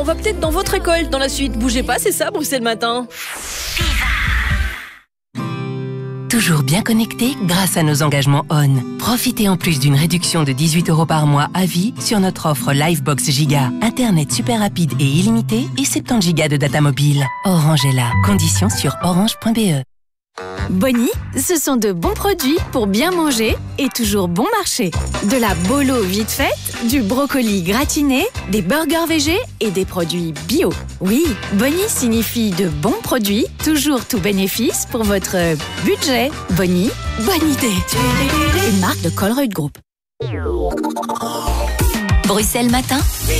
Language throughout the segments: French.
On va peut-être dans votre école dans la suite. Bougez pas, c'est ça, Bruxelles Matin. Toujours bien connecté grâce à nos engagements ON. Profitez en plus d'une réduction de 18 € par mois à vie sur notre offre Livebox Giga. Internet super rapide et illimité et 70 gigas de data mobile. Orange est là. Conditions sur orange.be. Boni, ce sont de bons produits pour bien manger et toujours bon marché. De la bolo vite faite, du brocoli gratiné, des burgers végés et des produits bio. Oui, Boni signifie de bons produits, toujours tout bénéfice pour votre budget. Boni, bonne idée. Une marque de Colruyt Group. Bruxelles Matin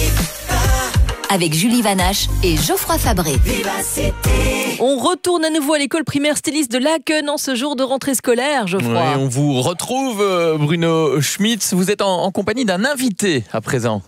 avec Julie Vanache et Geoffroy Fabré. On retourne à nouveau à l'école primaire styliste de Laken en ce jour de rentrée scolaire, Geoffroy. Ouais, on vous retrouve, Bruno Schmitz. Vous êtes en compagnie d'un invité à présent.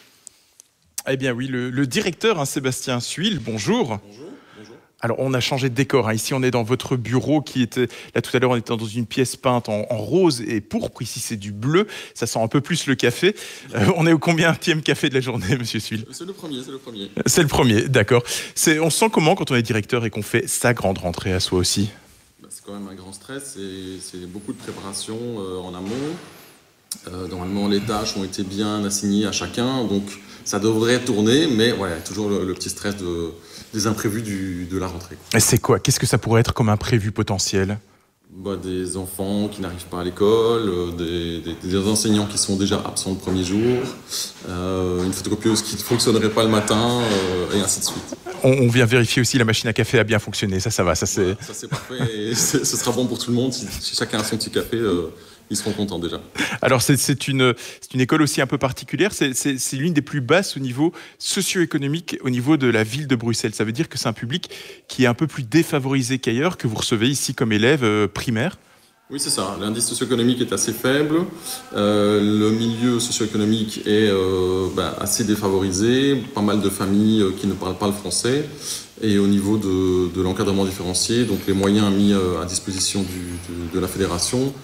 Eh bien oui, le directeur, Sébastien Suil, bonjour. Bonjour. Alors on a changé de décor, ici on est dans votre bureau qui était, là tout à l'heure on était dans une pièce peinte en rose et pourpre, ici c'est du bleu, ça sent un peu plus le café. On est au combienième café de la journée, monsieur Suil? C'est le premier. C'est le premier, d'accord. On se sent comment quand on est directeur et qu'on fait sa grande rentrée à soi aussi? C'est quand même un grand stress et c'est beaucoup de préparation en amont. Normalement les tâches ont été bien assignées à chacun, donc ça devrait tourner, mais ouais, toujours le petit stress des imprévus de la rentrée. Et c'est quoi? Qu'est-ce que ça pourrait être comme imprévu potentiel? Des enfants qui n'arrivent pas à l'école, des enseignants qui sont déjà absents le premier jour, une photocopieuse qui ne fonctionnerait pas le matin, et ainsi de suite. On vient vérifier aussi la machine à café a bien fonctionné, ça va, ça c'est... Voilà, ça c'est parfait, et ce sera bon pour tout le monde, si chacun a son petit café, ils seront contents déjà. Alors c'est une école aussi un peu particulière, c'est l'une des plus basses au niveau socio-économique, au niveau de la ville de Bruxelles. Ça veut dire que c'est un public qui est un peu plus défavorisé qu'ailleurs, que vous recevez ici comme élève primaire. Oui, c'est ça. L'indice socio-économique est assez faible. Le milieu socio-économique est assez défavorisé. Pas mal de familles qui ne parlent pas le français. Et au niveau de l'encadrement différencié, donc les moyens mis à disposition de la fédération,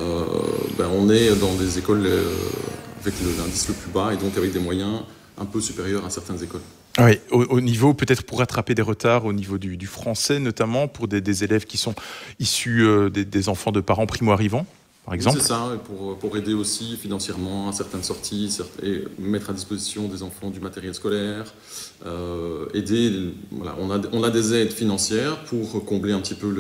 on est dans des écoles avec l'indice le plus bas et donc avec des moyens un peu supérieurs à certaines écoles. Oui, au niveau, peut-être pour rattraper des retards au niveau du français, notamment pour des élèves qui sont issus des enfants de parents primo-arrivants, par exemple. Oui, c'est ça, et pour aider aussi financièrement à certaines sorties et mettre à disposition des enfants du matériel scolaire, aider. Voilà, on a des aides financières pour combler un petit peu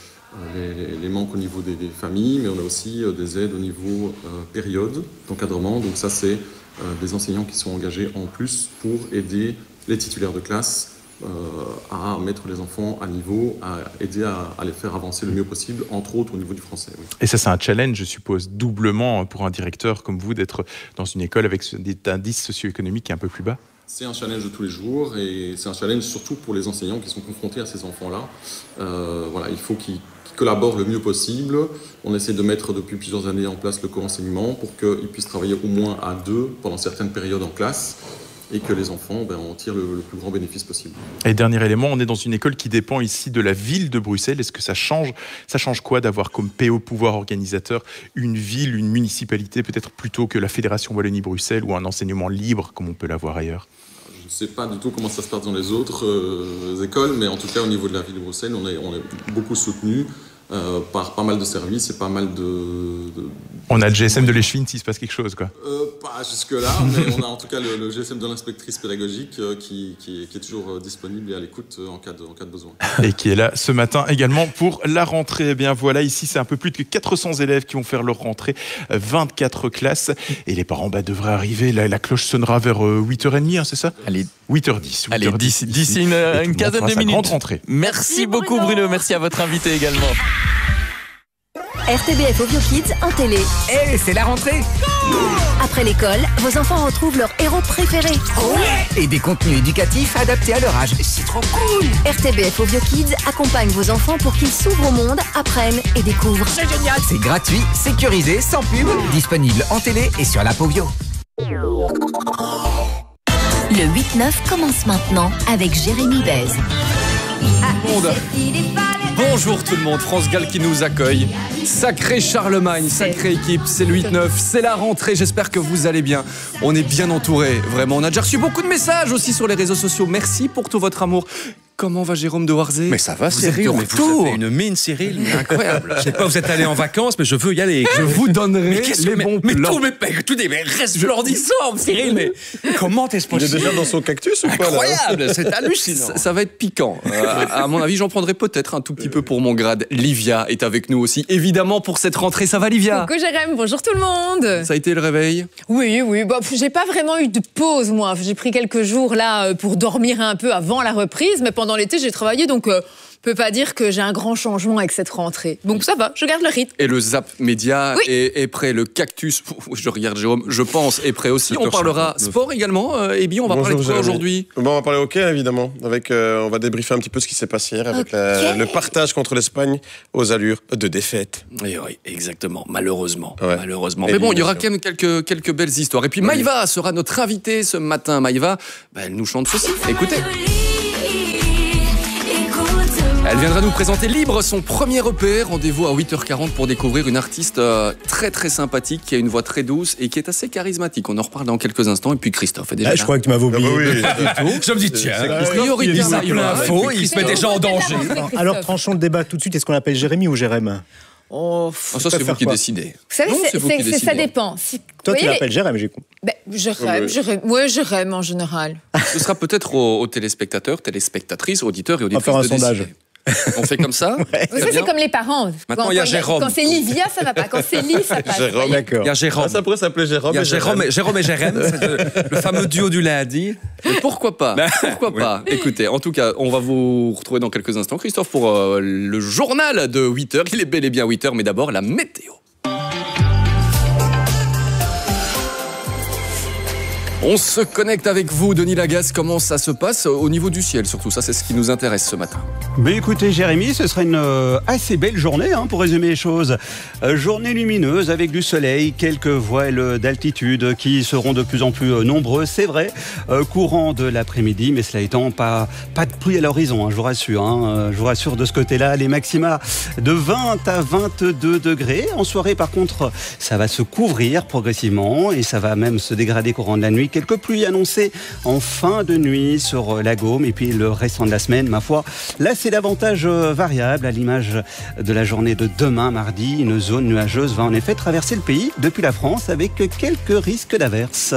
les manques au niveau des familles, mais on a aussi des aides au niveau période d'encadrement. Donc ça, c'est des enseignants qui sont engagés en plus pour aider les titulaires de classe à mettre les enfants à niveau, à aider à les faire avancer le mieux possible, entre autres au niveau du français. Oui. Et ça, c'est un challenge, je suppose, doublement pour un directeur comme vous, d'être dans une école avec des indices socio-économiques qui est un peu plus bas. C'est un challenge de tous les jours et c'est un challenge surtout pour les enseignants qui sont confrontés à ces enfants-là. Il faut qu'ils collaborent le mieux possible. On essaie de mettre depuis plusieurs années en place le co-enseignement pour qu'ils puissent travailler au moins à deux pendant certaines périodes en classe et que les enfants en tirent le plus grand bénéfice possible. Et dernier élément, on est dans une école qui dépend ici de la ville de Bruxelles. Est-ce que ça change quoi d'avoir comme PO, pouvoir organisateur, une ville, une municipalité, peut-être plutôt que la Fédération Wallonie-Bruxelles ou un enseignement libre comme on peut l'avoir ailleurs? Je ne sais pas du tout comment ça se passe dans les autres écoles, mais en tout cas au niveau de la ville de Bruxelles, on est beaucoup soutenu par pas mal de services et pas mal de... On a le GSM de l'Eschwin s'il se passe quelque chose, quoi. Pas jusque-là, mais on a en tout cas le GSM de l'inspectrice pédagogique qui est toujours disponible et à l'écoute en cas de besoin. Et qui est là ce matin également pour la rentrée. Eh bien voilà, ici c'est un peu plus de 400 élèves qui vont faire leur rentrée, 24 classes. Et les parents devraient arriver, la cloche sonnera vers 8h30, c'est ça? Allez, 8h10. Allez, d'ici une quinzaine de minutes. Grande rentrée. Merci beaucoup Bruno, merci à votre invité également. RTBF Ovio Kids en télé. C'est la rentrée. Après l'école, vos enfants retrouvent leur héros préféré. Et des contenus éducatifs adaptés à leur âge. C'est trop cool. RTBF Ovio Kids accompagne vos enfants pour qu'ils s'ouvrent au monde, apprennent et découvrent. C'est génial. C'est gratuit, sécurisé, sans pub. Disponible en télé et sur l'app Ovio. Le 8-9 commence maintenant avec Jérémy Bez. Bonjour tout le monde, France Gall qui nous accueille. Sacré Charlemagne, sacrée équipe, c'est le 8-9, c'est la rentrée, j'espère que vous allez bien. On est bien entourés, vraiment. On a déjà reçu beaucoup de messages aussi sur les réseaux sociaux. Merci pour tout votre amour. Comment va Jérôme de Warzé? Mais ça va, Cyril, mais vous avez une mine, Cyril. Incroyable. Je sais pas, vous êtes allé en vacances, mais je veux y aller. Je vous donnerai les bons plans. Mais reste florissant, Cyril, mais comment est-ce possible? Il est déjà dans son cactus ou pas? Incroyable, c'est hallucinant. Ça va être piquant. À mon avis, j'en prendrai peut-être un tout petit peu pour mon grade. Livia est avec nous aussi, évidemment, pour cette rentrée. Ça va, Livia? Coucou Jérém, bonjour tout le monde. Ça a été le réveil? Oui, bah, j'ai pas vraiment eu de pause, moi. J'ai pris quelques jours là pour dormir un peu avant la reprise, mais pendant l'été, j'ai travaillé, donc je peux pas dire que j'ai un grand changement avec cette rentrée. Donc ça va, je garde le rythme. Et le Zap Média est prêt, le cactus, je regarde Jérôme, je pense, est prêt aussi. On parlera sport également. Et bien, on va parler de quoi aujourd'hui? Bon, on va parler hockey, évidemment. On va débriefer un petit peu ce qui s'est passé hier avec le partage contre l'Espagne aux allures de défaite. Et oui, exactement, malheureusement. Malheureusement. Mais bon, il y aura quand même quelques belles histoires. Et puis Maïva sera notre invitée ce matin. Maïva, elle nous chante ceci. Écoutez. Elle viendra nous présenter Libre, son premier EP. Rendez-vous à 8h40 pour découvrir une artiste très très sympathique, qui a une voix très douce et qui est assez charismatique. On en reparle dans quelques instants. Et puis Christophe est déjà là. Je crois que tu m'avais oublié. Je me dis, tiens, priorité ça, l'info, il se met déjà en danger. Alors tranchons le débat tout de suite. Est-ce qu'on l'appelle Jérémy ou Jérém? Ça, c'est vous qui décidez. Vous savez, ça dépend. Toi, tu l'appelles Jérém, j'ai compris. Jérém en général. Ce sera peut-être aux téléspectateurs, téléspectatrices, auditeurs et auditrices. On va faire un sondage. On fait comme ça? Ça, c'est comme les parents. Maintenant, il y a Jérôme. Quand c'est Livia, ça va pas. Quand c'est Liv, ça passe. Jérôme, d'accord. Il y a Jérôme. Ça pourrait s'appeler Jérôme. Il y a Jérôme et Jérém, c'est le fameux duo du lundi. Mais pourquoi pas? Pourquoi pas? Écoutez, en tout cas, on va vous retrouver dans quelques instants, Christophe, pour le journal de 8h. Il est bel et bien 8h, mais d'abord la météo. On se connecte avec vous, Denis Lagasse. Comment ça se passe au niveau du ciel, surtout? Ça, c'est ce qui nous intéresse ce matin. Mais écoutez, Jérémy, ce sera une assez belle journée, pour résumer les choses. Journée lumineuse avec du soleil, quelques voiles d'altitude qui seront de plus en plus nombreux, c'est vrai, courant de l'après-midi, mais cela étant, pas de pluie à l'horizon, je vous rassure. Je vous rassure de ce côté-là, les maxima de 20 à 22 degrés. En soirée, par contre, ça va se couvrir progressivement et ça va même se dégrader courant de la nuit. Quelques pluies annoncées en fin de nuit sur la Gaume et puis le restant de la semaine, ma foi. Là, c'est davantage variable à l'image de la journée de demain, mardi. Une zone nuageuse va en effet traverser le pays depuis la France avec quelques risques d'averses.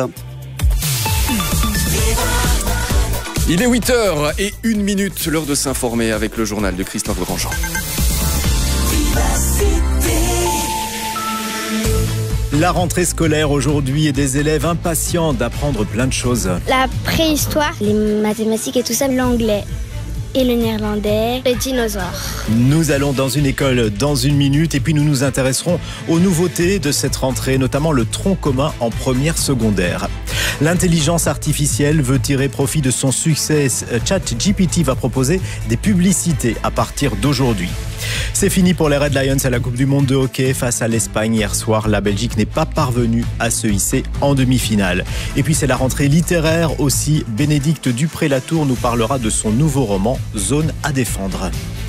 Il est 8h01, l'heure de s'informer avec le journal de Christophe Grandjean. La rentrée scolaire aujourd'hui et des élèves impatients d'apprendre plein de choses. La préhistoire, les mathématiques et tout ça, l'anglais et le néerlandais, les dinosaures. Nous allons dans une école dans une minute et puis nous nous intéresserons aux nouveautés de cette rentrée, notamment le tronc commun en première secondaire. L'intelligence artificielle veut tirer profit de son succès. ChatGPT va proposer des publicités à partir d'aujourd'hui. C'est fini pour les Red Lions à la Coupe du Monde de hockey face à l'Espagne hier soir. La Belgique n'est pas parvenue à se hisser en demi-finale. Et puis c'est la rentrée littéraire aussi. Bénédicte Dupré-Latour nous parlera de son nouveau roman Zone à défendre.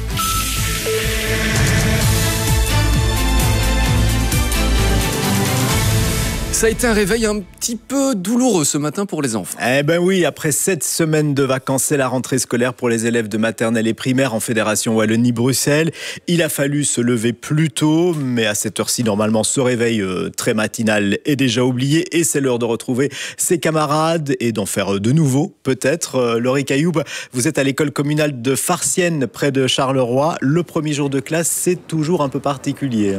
Ça a été un réveil un petit peu douloureux ce matin pour les enfants. Eh ben oui, après 7 semaines de vacances, c'est la rentrée scolaire pour les élèves de maternelle et primaire en Fédération Wallonie-Bruxelles. Il a fallu se lever plus tôt, mais à cette heure-ci, normalement, ce réveil très matinal est déjà oublié et c'est l'heure de retrouver ses camarades et d'en faire de nouveau, peut-être. Laurie Cailloub, vous êtes à l'école communale de Farciennes, près de Charleroi. Le premier jour de classe, c'est toujours un peu particulier,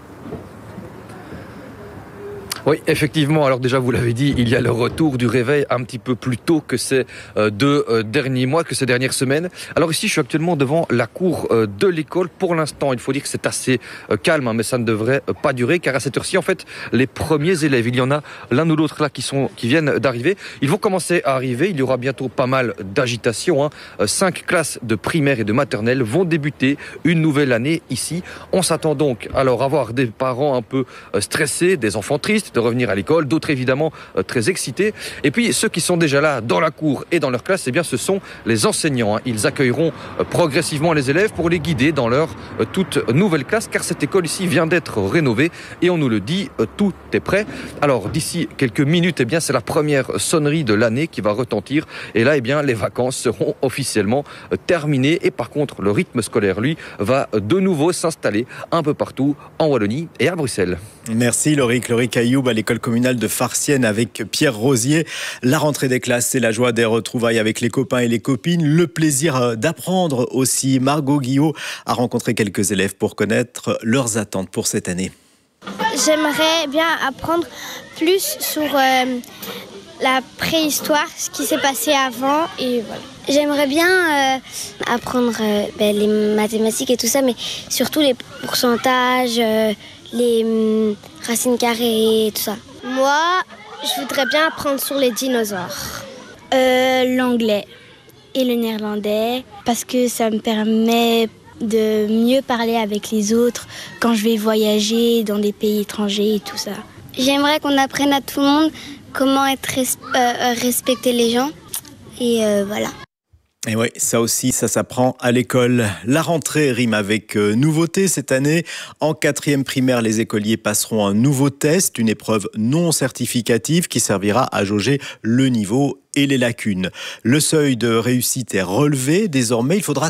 Oui, effectivement. Alors déjà, vous l'avez dit, il y a le retour du réveil un petit peu plus tôt que ces deux derniers mois, que ces dernières semaines. Alors ici, je suis actuellement devant la cour de l'école. Pour l'instant, il faut dire que c'est assez calme, mais ça ne devrait pas durer, car à cette heure-ci, en fait, les premiers élèves, il y en a l'un ou l'autre là qui viennent d'arriver. Ils vont commencer à arriver. Il y aura bientôt pas mal d'agitation. 5 classes de primaire et de maternelle vont débuter une nouvelle année ici. On s'attend donc alors à voir des parents un peu stressés, des enfants tristes, de revenir à l'école, d'autres évidemment très excités. Et puis ceux qui sont déjà là dans la cour et dans leur classe, eh bien ce sont les enseignants. Ils accueilleront progressivement les élèves pour les guider dans leur toute nouvelle classe, car cette école ici vient d'être rénovée et on nous le dit, tout est prêt. Alors d'ici quelques minutes, eh bien c'est la première sonnerie de l'année qui va retentir et là, eh bien les vacances seront officiellement terminées et par contre le rythme scolaire, lui, va de nouveau s'installer un peu partout en Wallonie et à Bruxelles. Merci Lorik Ayoub à l'école communale de Farciennes avec Pierre Rosier. La rentrée des classes, c'est la joie des retrouvailles avec les copains et les copines, le plaisir d'apprendre aussi. Margot Guillot a rencontré quelques élèves pour connaître leurs attentes pour cette année. J'aimerais bien apprendre plus sur la préhistoire, ce qui s'est passé avant et voilà. J'aimerais bien apprendre les mathématiques et tout ça, mais surtout les pourcentages, les racines carrées et tout ça. Moi, je voudrais bien apprendre sur les dinosaures. L'anglais et le néerlandais, parce que ça me permet de mieux parler avec les autres quand je vais voyager dans des pays étrangers et tout ça. J'aimerais qu'on apprenne à tout le monde comment respecter les gens et voilà. Et oui, ça aussi, ça s'apprend à l'école. La rentrée rime avec nouveauté cette année. En 4e primaire, les écoliers passeront un nouveau test, une épreuve non certificative qui servira à jauger le niveau et les lacunes. Le seuil de réussite est relevé. Désormais, il faudra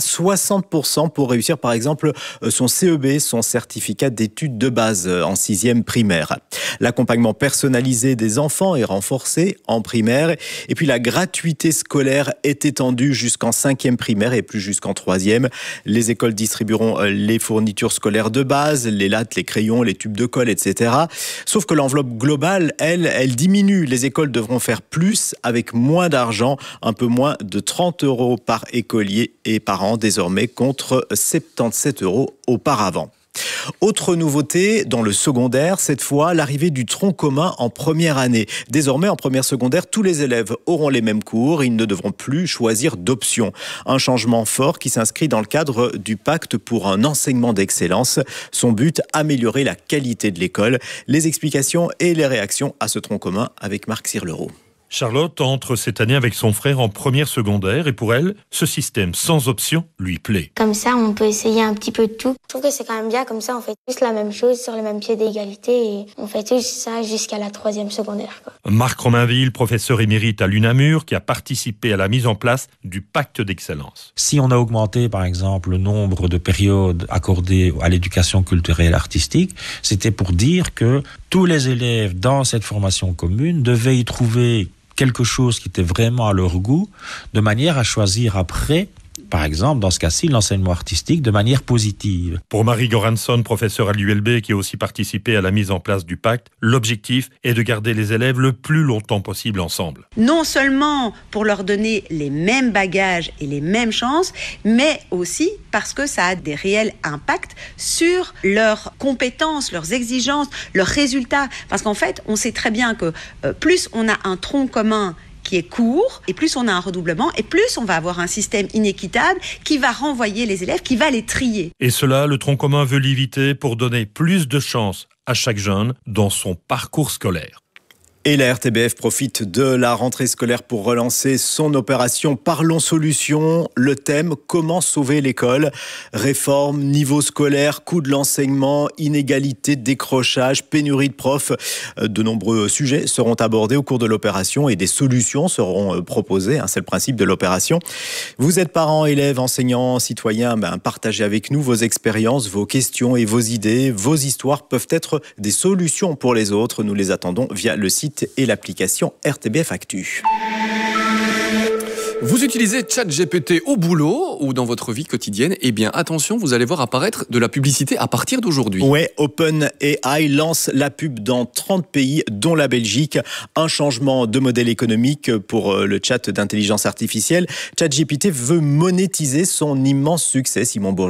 60% pour réussir, par exemple, son CEB, son certificat d'études de base en 6e primaire. L'accompagnement personnalisé des enfants est renforcé en primaire. Et puis, la gratuité scolaire est étendue jusqu'en 5e primaire et plus jusqu'en 3e. Les écoles distribueront les fournitures scolaires de base, les lattes, les crayons, les tubes de colle, etc. Sauf que l'enveloppe globale, elle diminue. Les écoles devront faire plus avec moins d'argent, un peu moins de 30 € par écolier et par an désormais contre 77 € auparavant. Autre nouveauté dans le secondaire, cette fois l'arrivée du tronc commun en première année. Désormais en première secondaire, tous les élèves auront les mêmes cours, ils ne devront plus choisir d'options. Un changement fort qui s'inscrit dans le cadre du pacte pour un enseignement d'excellence. Son but, améliorer la qualité de l'école. Les explications et les réactions à ce tronc commun avec Marc Sirleroux. Charlotte entre cette année avec son frère en première secondaire et pour elle, ce système sans option lui plaît. Comme ça, on peut essayer un petit peu de tout. Je trouve que c'est quand même bien, comme ça on fait tous la même chose sur le même pied d'égalité et on fait tous ça jusqu'à la 3e secondaire. Marc Romainville, professeur émérite à l'UNAMUR, qui a participé à la mise en place du pacte d'excellence. Si on a augmenté par exemple le nombre de périodes accordées à l'éducation culturelle et artistique, c'était pour dire que tous les élèves dans cette formation commune devaient y trouver quelque chose qui était vraiment à leur goût, de manière à choisir après, par exemple, dans ce cas-ci, l'enseignement artistique de manière positive. Pour Marie Goranson, professeure à l'ULB qui a aussi participé à la mise en place du pacte, l'objectif est de garder les élèves le plus longtemps possible ensemble. Non seulement pour leur donner les mêmes bagages et les mêmes chances, mais aussi parce que ça a des réels impacts sur leurs compétences, leurs exigences, leurs résultats. Parce qu'en fait, on sait très bien que plus on a un tronc commun qui est court, et plus on a un redoublement, et plus on va avoir un système inéquitable qui va renvoyer les élèves, qui va les trier. Et cela, le tronc commun veut l'éviter pour donner plus de chance à chaque jeune dans son parcours scolaire. Et la RTBF profite de la rentrée scolaire pour relancer son opération Parlons Solutions. Le thème, comment sauver l'école ? Réforme, niveau scolaire, coût de l'enseignement, inégalité, décrochage, pénurie de profs. De nombreux sujets seront abordés au cours de l'opération et des solutions seront proposées. C'est le principe de l'opération. Vous êtes parents, élèves, enseignants, citoyens, partagez avec nous vos expériences, vos questions et vos idées. Vos histoires peuvent être des solutions pour les autres. Nous les attendons via le site et l'application RTBF Actu. Vous utilisez ChatGPT au boulot ou dans votre vie quotidienne, eh bien attention, vous allez voir apparaître de la publicité à partir d'aujourd'hui. Ouais, OpenAI lance la pub dans 30 pays, dont la Belgique. Un changement de modèle économique pour le chat d'intelligence artificielle. ChatGPT veut monétiser son immense succès, Simon Bourgeois.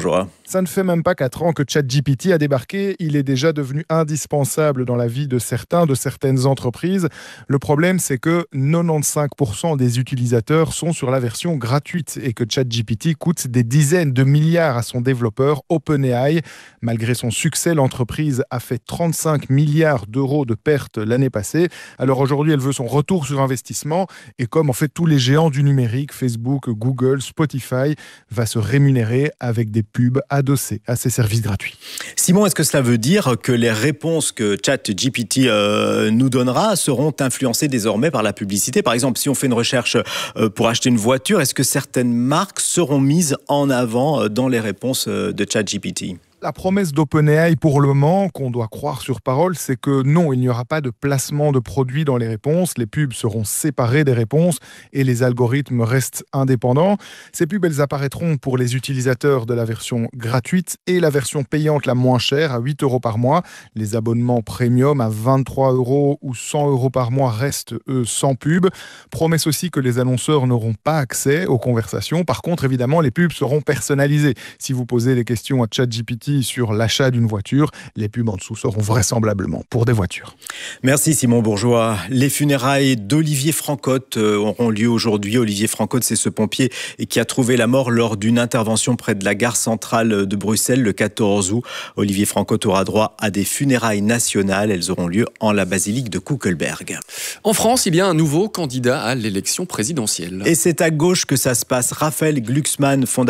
Ça ne fait même pas 4 ans que ChatGPT a débarqué. Il est déjà devenu indispensable dans la vie de certaines entreprises. Le problème, c'est que 95% des utilisateurs sont sur la version gratuite et que ChatGPT coûte des dizaines de milliards à son développeur OpenAI. Malgré son succès, l'entreprise a fait 35 milliards d'euros de pertes l'année passée. Alors aujourd'hui, elle veut son retour sur investissement et comme en fait tous les géants du numérique, Facebook, Google, Spotify, va se rémunérer avec des pubs adossées à ses services gratuits. Simon, est-ce que cela veut dire que les réponses que ChatGPT nous donnera seront influencées désormais par la publicité ? Par exemple, si on fait une recherche pour acheter une voiture, est-ce que certaines marques seront mises en avant dans les réponses de ChatGPT ? La promesse d'OpenAI pour le moment, qu'on doit croire sur parole, c'est que non, il n'y aura pas de placement de produits dans les réponses. Les pubs seront séparées des réponses et les algorithmes restent indépendants. Ces pubs, elles apparaîtront pour les utilisateurs de la version gratuite et la version payante la moins chère à 8 € par mois. Les abonnements premium à 23 € ou 100 € par mois restent, eux, sans pub. Promesse aussi que les annonceurs n'auront pas accès aux conversations. Par contre, évidemment, les pubs seront personnalisées. Si vous posez des questions à ChatGPT sur l'achat d'une voiture, les pubs en dessous seront vraisemblablement pour des voitures. Merci Simon Bourgeois. Les funérailles d'Olivier Francotte auront lieu aujourd'hui. Olivier Francotte, c'est ce pompier qui a trouvé la mort lors d'une intervention près de la gare centrale de Bruxelles le 14 août. Olivier Francotte aura droit à des funérailles nationales. Elles auront lieu en la basilique de Kuckelberg. En France, il y a un nouveau candidat à l'élection présidentielle. Et c'est à gauche que ça se passe. Raphaël Glucksmann, fondateur